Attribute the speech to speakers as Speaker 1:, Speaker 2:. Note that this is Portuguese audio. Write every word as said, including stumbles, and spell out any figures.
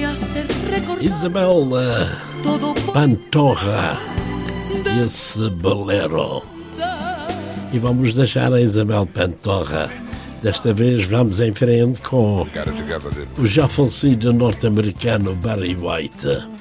Speaker 1: Isabel Pantoja e esse bolero. E vamos deixar a Isabel Pantoja. Desta vez vamos em frente com o já falecido norte-americano Barry White.